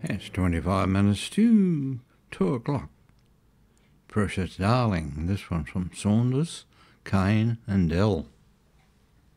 It's 25 minutes to 2 o'clock. Precious Darling, this one from Saunders, Kane and Dell.